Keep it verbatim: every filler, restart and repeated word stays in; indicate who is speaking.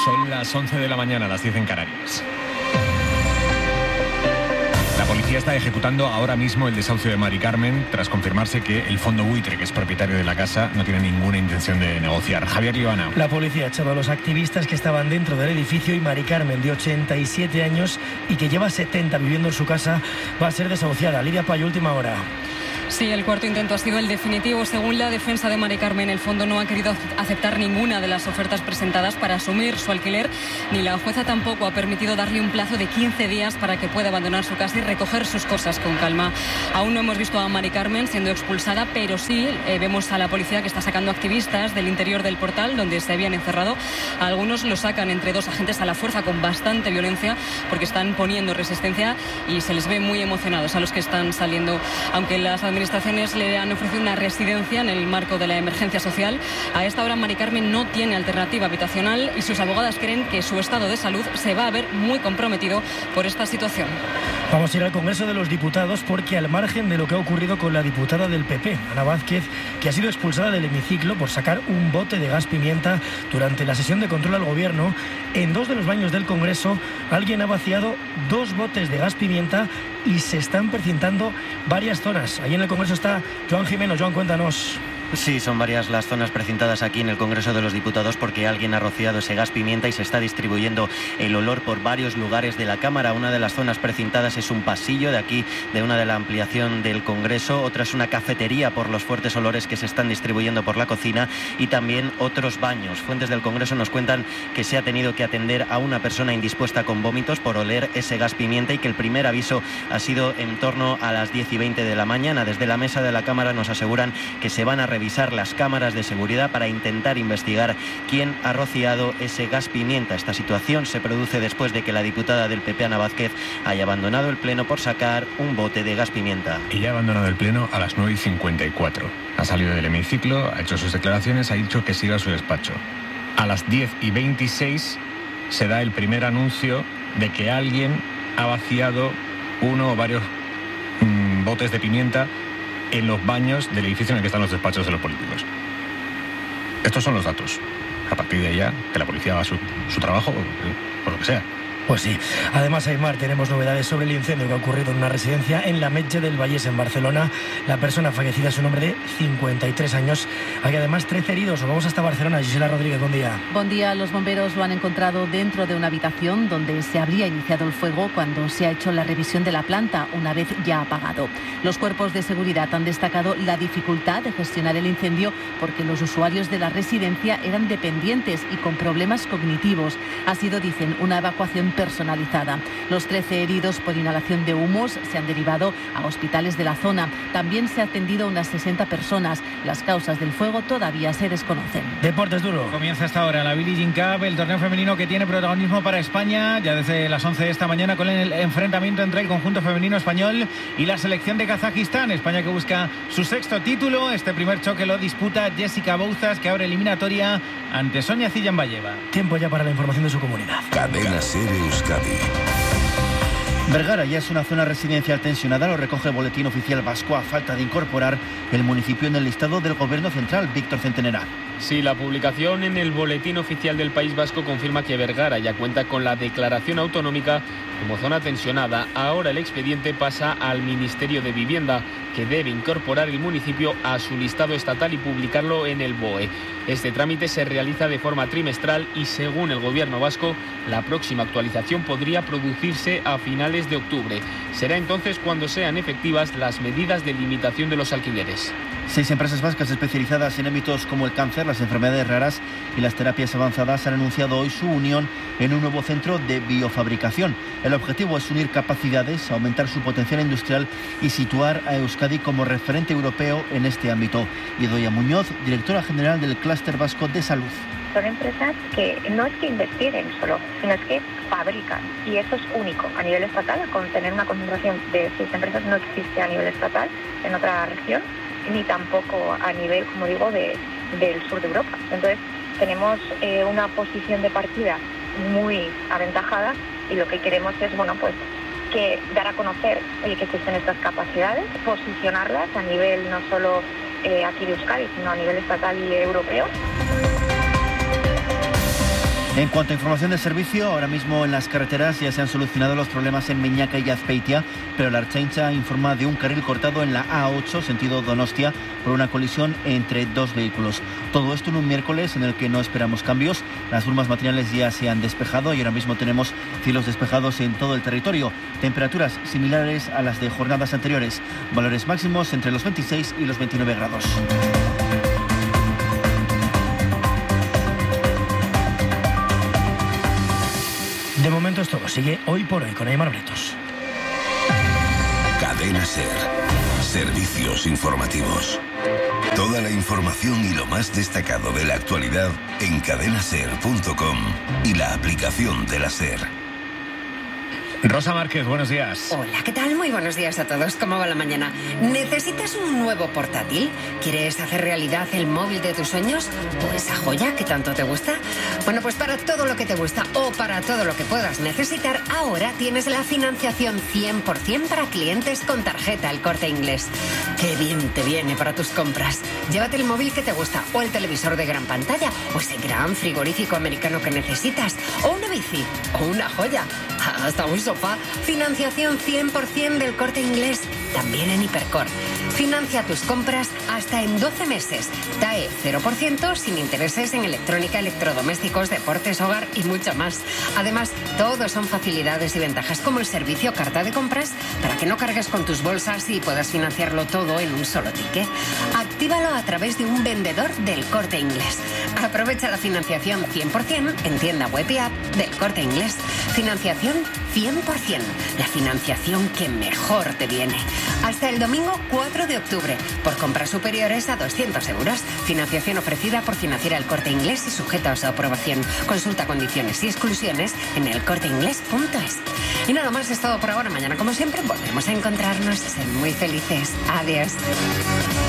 Speaker 1: Son las once de la mañana, las diez en Canarias. La policía está ejecutando ahora mismo el desahucio de Mari Carmen tras confirmarse que el fondo buitre, que es propietario de la casa, no tiene ninguna intención de negociar. Javier Ivana.
Speaker 2: La policía ha echado a los activistas que estaban dentro del edificio y Mari Carmen, de ochenta y siete años y que lleva setenta viviendo en su casa, va a ser desahuciada. Lidia Payo, última hora.
Speaker 3: Sí, el cuarto intento ha sido el definitivo. Según la defensa de Mari Carmen, el fondo no ha querido aceptar ninguna de las ofertas presentadas para asumir su alquiler, ni la jueza tampoco ha permitido darle un plazo de quince días para que pueda abandonar su casa y recoger sus cosas con calma. Aún no hemos visto a Mari Carmen siendo expulsada, pero sí eh, vemos a la policía que está sacando activistas del interior del portal donde se habían encerrado. Algunos lo sacan entre dos agentes a la fuerza con bastante violencia porque están poniendo resistencia y se les ve muy emocionados a los que están saliendo. Aunque las administraciones le han ofrecido una residencia en el marco de la emergencia social, a esta hora Mari Carmen no tiene alternativa habitacional y sus abogadas creen que su estado de salud se va a ver muy comprometido por esta situación.
Speaker 2: Vamos a ir al Congreso de los Diputados porque, al margen de lo que ha ocurrido con la diputada del P P, Ana Vázquez, que ha sido expulsada del hemiciclo por sacar un bote de gas pimienta durante la sesión de control al gobierno, en dos de los baños del Congreso alguien ha vaciado dos botes de gas pimienta y se están precintando varias zonas. Ahí en el Congreso está Joan Jimeno. Joan, cuéntanos.
Speaker 4: Sí, son varias las zonas precintadas aquí en el Congreso de los Diputados porque alguien ha rociado ese gas pimienta y se está distribuyendo el olor por varios lugares de la Cámara. Una de las zonas precintadas es un pasillo de aquí, de una de la ampliación del Congreso. Otra es una cafetería por los fuertes olores que se están distribuyendo por la cocina y también otros baños. Fuentes del Congreso nos cuentan que se ha tenido que atender a una persona indispuesta con vómitos por oler ese gas pimienta y que el primer aviso ha sido en torno a las diez y veinte de la mañana. Desde la mesa de la Cámara nos aseguran que se van a revisar revisar las cámaras de seguridad para intentar investigar quién ha rociado ese gas pimienta. Esta situación se produce después de que la diputada del P P, Ana Vázquez, haya abandonado el Pleno por sacar un bote de gas pimienta.
Speaker 1: Ella ha abandonado el Pleno a las nueve y cincuenta y cuatro. Ha salido del hemiciclo, ha hecho sus declaraciones, ha dicho que se iba a su despacho. A las diez y veintiséis se da el primer anuncio de que alguien ha vaciado uno o varios mmm, botes de pimienta en los baños del edificio en el que están los despachos de los políticos. Estos son los datos. A partir de ahí ya, que la policía haga su, su trabajo, por lo que sea.
Speaker 2: Pues sí. Además, Aymar, tenemos novedades sobre el incendio que ha ocurrido en una residencia en la Metge del Vallès, en Barcelona. La persona fallecida es un hombre de cincuenta y tres años. Hay además trece heridos. Nos vamos hasta Barcelona. Gisela Rodríguez, buen día.
Speaker 5: Buen día. Los bomberos lo han encontrado dentro de una habitación donde se habría iniciado el fuego cuando se ha hecho la revisión de la planta, una vez ya apagado. Los cuerpos de seguridad han destacado la dificultad de gestionar el incendio porque los usuarios de la residencia eran dependientes y con problemas cognitivos. Ha sido, dicen, una evacuación personalizada. Los trece heridos por inhalación de humos se han derivado a hospitales de la zona. También se ha atendido a unas sesenta personas. Las causas del fuego todavía se desconocen.
Speaker 2: Deportes duro.
Speaker 6: Comienza esta hora la Billie Jean Cup, el torneo femenino que tiene protagonismo para España ya desde las once de esta mañana con el enfrentamiento entre el conjunto femenino español y la selección de Kazajistán. España que busca su sexto título. Este primer choque lo disputa Jessica Bouzas, que abre eliminatoria ante Sonia Zillambayeva.
Speaker 2: Tiempo ya para la información de su comunidad.
Speaker 7: Cadena Ser Euskadi.
Speaker 8: Vergara ya es una zona residencial tensionada, lo recoge el boletín oficial vasco a falta de incorporar el municipio en el listado del gobierno central. Víctor Centenera.
Speaker 9: Sí, la publicación en el boletín oficial del País Vasco confirma que Vergara ya cuenta con la declaración autonómica como zona tensionada. Ahora el expediente pasa al Ministerio de Vivienda, que debe incorporar el municipio a su listado estatal y publicarlo en el B O E. Este trámite se realiza de forma trimestral y, según el gobierno vasco, la próxima actualización podría producirse a finales de octubre. Será entonces cuando sean efectivas las medidas de limitación de los alquileres.
Speaker 8: Seis empresas vascas especializadas en ámbitos como el cáncer, las enfermedades raras y las terapias avanzadas han anunciado hoy su unión en un nuevo centro de biofabricación. El objetivo es unir capacidades, aumentar su potencial industrial y situar a Euskadi como referente europeo en este ámbito. Idoia Muñoz, directora general del Clúster Vasco de Salud.
Speaker 10: Son empresas que no es que investiguen solo, sino es que fabrican. Y eso es único a nivel estatal. Con tener una concentración de seis empresas no existe a nivel estatal en otra región, ni tampoco a nivel, como digo, de, del sur de Europa. Entonces, tenemos eh, una posición de partida muy aventajada y lo que queremos es, bueno, pues que dar a conocer oye, que existen estas capacidades, posicionarlas a nivel no solo eh, aquí de Euskadi, sino a nivel estatal y europeo.
Speaker 8: En cuanto a información de servicio, ahora mismo en las carreteras ya se han solucionado los problemas en Meñaca y Azpeitia, pero la Ertzaintza informa de un carril cortado en la A ocho, sentido Donostia, por una colisión entre dos vehículos. Todo esto en un miércoles en el que no esperamos cambios. Las brumas matinales ya se han despejado y ahora mismo tenemos cielos despejados en todo el territorio. Temperaturas similares a las de jornadas anteriores. Valores máximos entre los veintiséis y los veintinueve grados.
Speaker 2: De momento es todo. Sigue Hoy por Hoy con Aymar Bretos.
Speaker 7: Cadena SER. Servicios informativos. Toda la información y lo más destacado de la actualidad en cadena ser punto com y la aplicación de la SER.
Speaker 1: Rosa Márquez, buenos días.
Speaker 11: Hola, ¿qué tal? Muy buenos días a todos. ¿Cómo va la mañana? ¿Necesitas un nuevo portátil? ¿Quieres hacer realidad el móvil de tus sueños? ¿O esa joya que tanto te gusta? Bueno, pues para todo lo que te gusta o para todo lo que puedas necesitar, ahora tienes la financiación cien por ciento para clientes con tarjeta El Corte Inglés. ¡Qué bien te viene para tus compras! Llévate el móvil que te gusta, o el televisor de gran pantalla, o ese gran frigorífico americano que necesitas, o una bici, o una joya, hasta un sofá. Financiación cien por ciento del Corte Inglés, también en Hipercor. Financia tus compras hasta en doce meses. T A E cero por ciento sin intereses en electrónica, electrodomésticos, deportes, hogar y mucho más. Además, todos son facilidades y ventajas como el servicio carta de compras para que no cargues con tus bolsas y puedas financiarlo todo en un solo ticket. Actívalo a través de un vendedor del Corte Inglés. Aprovecha la financiación cien por ciento en tienda web y app del Corte Inglés. Financiación cien por ciento. La financiación que mejor te viene. Hasta el domingo cuatro de octubre. Por compras superiores a doscientos euros. Financiación ofrecida por Financiera El Corte Inglés y sujeta a su aprobación. Consulta condiciones y exclusiones en el corte inglés punto es. Y nada más, es todo por ahora. Mañana, como siempre, volvemos a encontrarnos. Sed muy felices. Adiós.